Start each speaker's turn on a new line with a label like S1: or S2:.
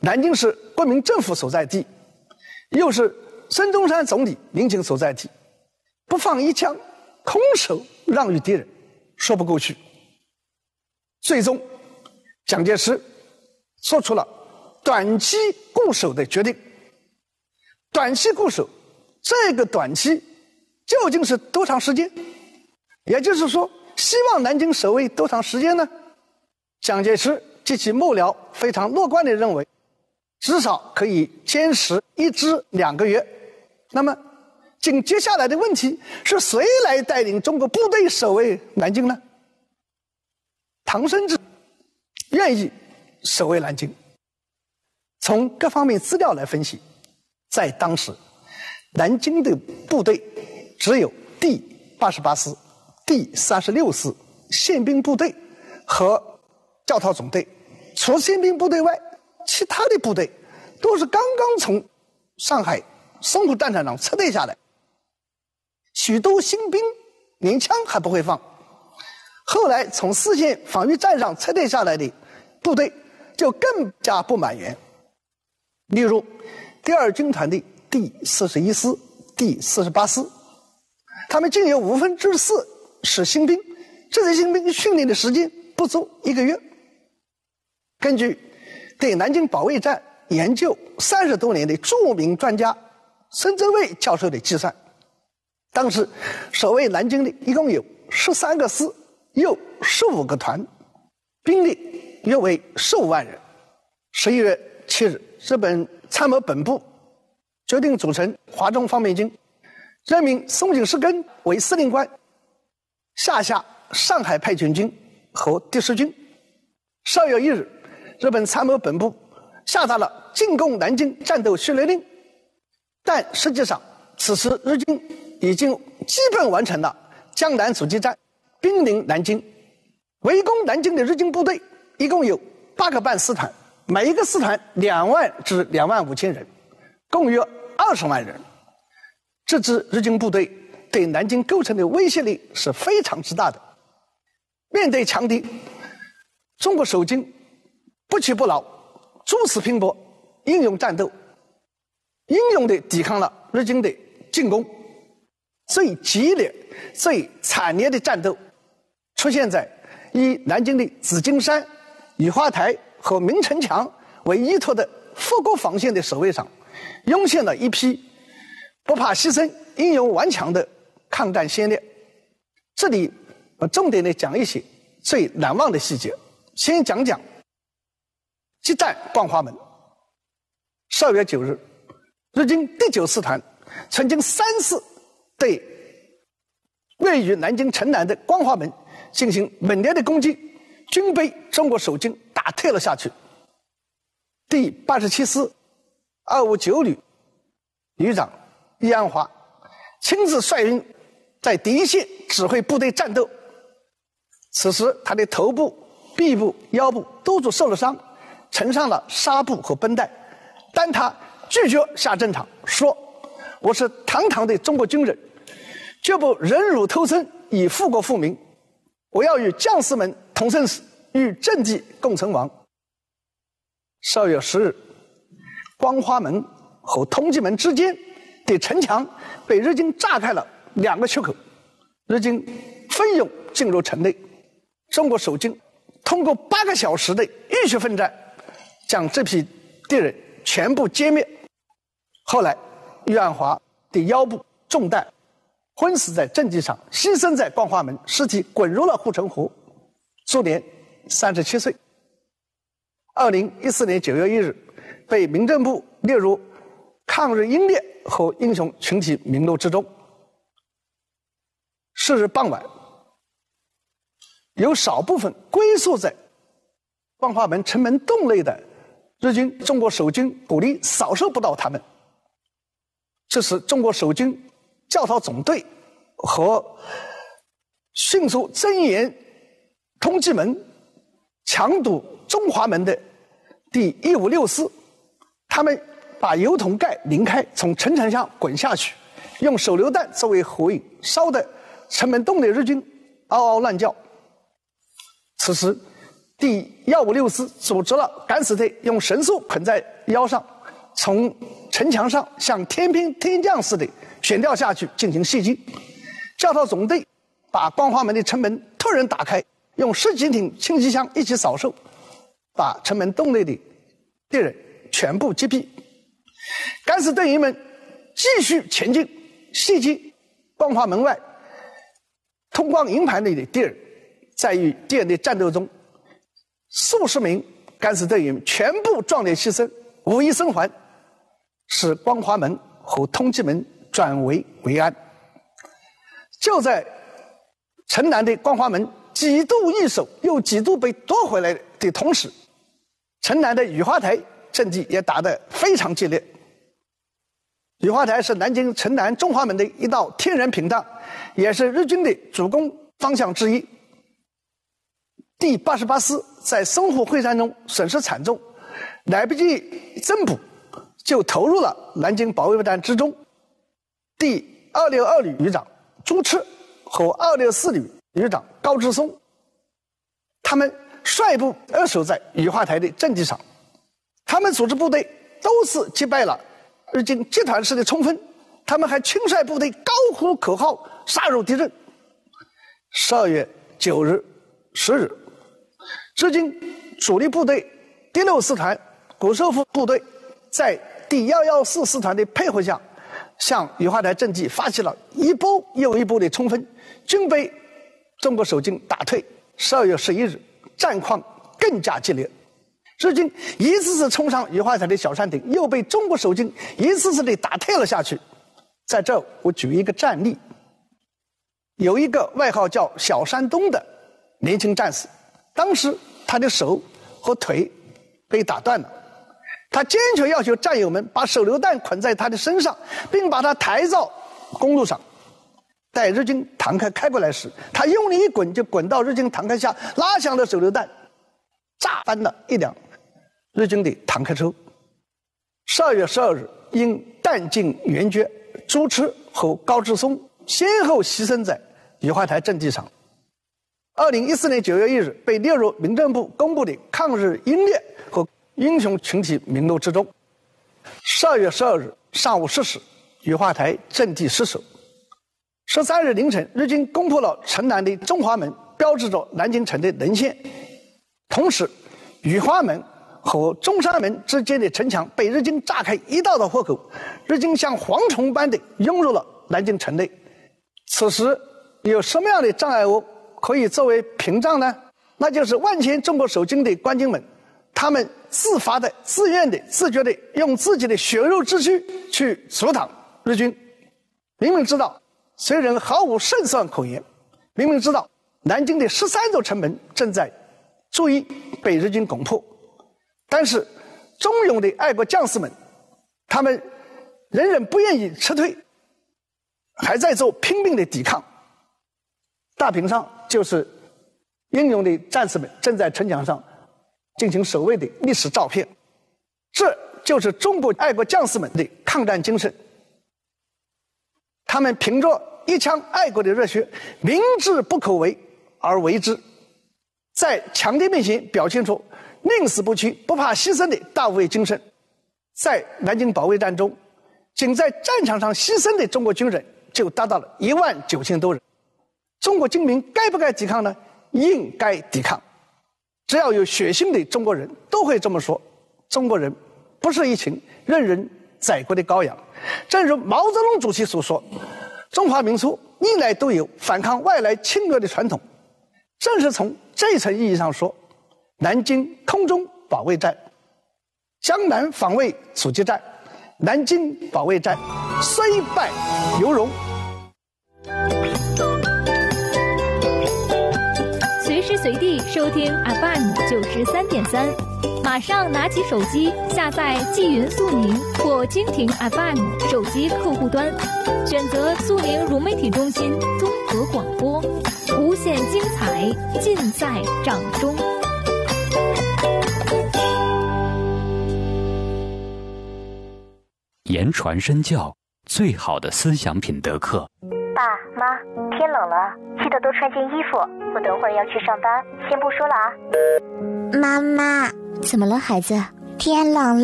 S1: 南京市国民政府所在地，又是孙中山总理陵寝所在地，不放一枪，空手让与敌人，说不过去。最终，蒋介石做出了短期固守的决定。短期固守，这个短期究竟是多长时间？也就是说，希望南京守卫多长时间呢？蒋介石及其幕僚非常乐观地认为，至少可以坚持1至2个月。那么，紧接下来的问题是谁来带领中国部队守卫南京呢？唐生智愿意守卫南京。从各方面资料来分析，在当时，南京的部队只有第88师、第36师、宪兵部队和教头总队。除宪兵部队外，其他的部队都是刚刚从上海淞沪战场上撤退下来，许多新兵连枪还不会放。后来从四线防御战上撤退下来的部队就更加不满员。例如第2军团的第41师、第48师，他们竟有4%是新兵，这些新兵训练的时间不足1个月。根据对南京保卫战研究30多年的著名专家孙增卫教授的计算，当时守卫南京的一共有13个师，又15个团，兵力约为15万人。11月7日，日本参谋本部决定组成华中方面军，任命松井石根为司令官，下辖上海派遣军和第10军。12月1日，日本参谋本部下达了进攻南京战斗序列令，但实际上此时日军已经基本完成了江南阻击战，兵临南京。围攻南京的日军部队一共有8个半师团，每一个师团2万至2万5千人，共约20万人。这支日军部队对南京构成的威胁力是非常之大的。面对强敌，中国守军不屈不挠，殊死拼搏，英勇战斗，英勇地抵抗了日军的进攻。最激烈、最惨烈的战斗出现在以南京的紫金山、雨花台和明城墙为依托的富国防线的守卫上，涌现了一批不怕牺牲、英勇顽强的抗战先烈。这里重点地讲一些最难忘的细节。先讲讲激战光华门。12月9日，日军第9师团曾经3次对位于南京城南的光华门进行猛烈的攻击，均被中国守军打退了下去。第87师259旅旅长易安华亲自率军在第一线指挥部队战斗，此时他的头部、臂部、腰部都受了伤，缠上了纱布和绷带，但他拒绝下战场，说：“我是堂堂的中国军人，绝不忍辱偷生，以复国复民。我要与将士们同生死，与政敌共存亡。”12月10日，光华门和通济门之间的城墙被日军炸开了2个缺口，日军奋勇进入城内，中国守军通过8个小时的浴血奋战，将这批敌人全部歼灭。后来，郁安华的腰部中弹，昏死在阵地上，牺牲在光华门，尸体滚入了护城河，终年37岁。2014年9月1日，被民政部列入抗日英烈和英雄群体名录之中。是日傍晚，有少部分龟缩在光华门城门洞内的日军中国守军火力扫射不到他们，这时中国守军教头总队和迅速增援通济门、强堵中华门的第156师，他们把油桶盖拧开，从城墙上滚下去，用手榴弹作为火引，烧得城门洞的日军嗷嗷乱叫。此时第156师组织了敢死队，用绳索捆在腰上，从城墙上像天兵天将似的悬吊下去进行袭击。教头总队把光华门的城门突然打开，用10几挺轻机枪一起扫射，把城门洞内的敌人全部击毙。敢死队员们继续前进，袭击光华门外通光营盘内的敌人。在与敌人的战斗中，数十名敢死队员全部壮烈牺牲，无一生还，使光华门和通济门转危为安。就在城南的光华门几度易手又几度被夺回来的同时，城南的雨花台阵地也打得非常激烈。雨花台是南京城南中华门的一道天然屏障，也是日军的主攻方向之一。第88师在淞沪会战中损失惨重，来不及增补，就投入了南京保卫战之中。第262旅旅长朱赤和264旅旅长高志松，他们率部扼守在雨花台的阵地上。他们组织部队都是击败了日军集团式的冲锋，他们还亲率部队高呼口号杀入敌阵。12月9日、10日，日军主力部队第6师团谷寿夫部队在第114师团的配合下，向雨花台阵地发起了一波又一波的冲锋，均被中国守军打退。12月11日，战况更加激烈，日军一次次冲上雨花台的小山顶，又被中国守军一次次地打退了下去。在这我举一个战例，有一个外号叫小山东的年轻战士，当时他的手和腿被打断了，他坚决要求战友们把手榴弹捆在他的身上，并把他抬到公路上。待日军坦克开过来时，他用力一滚，就滚到日军坦克下，拉响了手榴弹，炸翻了一辆日军的坦克车。12月12日，因弹尽援绝，朱赤和高志松先后牺牲在雨花台阵地上。2014年9月1日，被列入民政部公布的抗日英烈和英雄群体名录之中。12月12日上午10时，雨花台阵地失守。13日凌晨，日军攻破了城南的中华门，标志着南京城的沦陷。同时，雨花门和中山门之间的城墙被日军炸开一道道豁口，日军像蝗虫般的涌入了南京城内。此时有什么样的障碍物可以作为屏障呢？那就是万千中国守军的官军们，他们自发的、自愿的、自觉的用自己的血肉之躯去阻挡日军。明明知道虽然毫无胜算可言，明明知道南京的13座城门正在逐一被日军攻破，但是忠勇的爱国将士们，他们仍然不愿意撤退，还在做拼命的抵抗。大屏上就是英勇的战士们正在城墙上进行守卫的历史照片，这就是中国爱国将士们的抗战精神。他们凭着一腔爱国的热血，明知不可为而为之，在强敌面前表现出宁死不屈、不怕牺牲的大无畏精神。在南京保卫战中，仅在战场上牺牲的中国军人就达到了19000多人。中国军民该不该抵抗呢？应该抵抗。只要有血性的中国人都会这么说，中国人不是一群任人宰割的羔羊。正如毛泽东主席所说，中华民族历来都有反抗外来侵略的传统。正是从这层意义上说，南京空中保卫战、江南防卫阻击战、南京保卫战虽败犹荣。
S2: 随时随地收听 FM93.3，马上拿起手机下载纪云速宁或蜻蜓 FM 手机客户端，选择速宁融媒体中心综合广播，无限精彩尽在掌中。
S3: 言传身教，最好的思想品德课。 爸妈，天冷了，记得多穿件衣服，我等会儿要去上班，先不说了啊。
S4: 妈妈，
S5: 怎么了孩子？
S4: 天冷了。